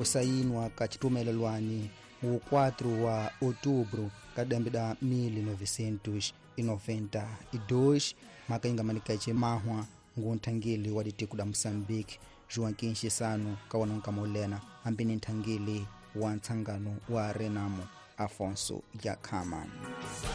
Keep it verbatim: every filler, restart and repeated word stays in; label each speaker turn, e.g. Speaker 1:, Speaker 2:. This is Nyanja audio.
Speaker 1: kusayinwa ka chitumelelwani o quatro wa outubro kadambi da mil novecentos e noventa e dois makainga manikache mahwa ngunthangili wa ditiku da Moçambique Joaquim Chissano kawanonka molena ambini nthangili wa ntsangano wa Renamo Afonso Dhlakama.